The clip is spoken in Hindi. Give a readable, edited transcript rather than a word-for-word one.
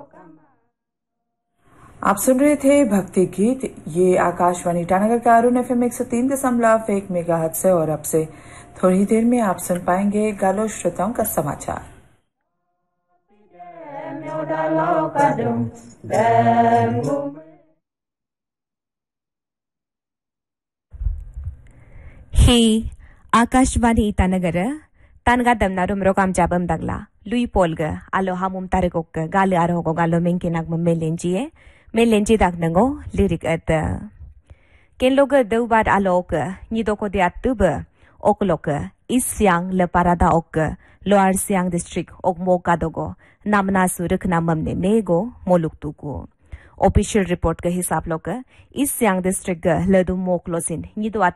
आप सुन रहे थे भक्ति गीत। ये आकाशवाणी ईटानगर का अरुण FM 103.1 मेगाहर्ट्ज से और अब से थोड़ी देर में आप सुन पाएंगे गालो श्रोताओं का समाचार। ही आकाशवाणी ईटानगर तानगा दमनारुम रोकाम जाबम दगला लुई पोलग आलो हामुम तारेकोक गाले आरोगो गालो मेंकिनाग मेलेंजिए मेलेंजी दागनंगो लिरिक अत केनलोग दौबाद आलोक निदोको दे अतुब ओकलोक इस्यांग Lepa Rada okay lower Siang district okay मोकादोगो नामना सुरखना ममने नेगो मोलुकतुको ऑफिशियल रिपोर्ट के हिसाब लोग इस्यांग डिस्ट्रिक्ट लदु मोकलोसिन निदो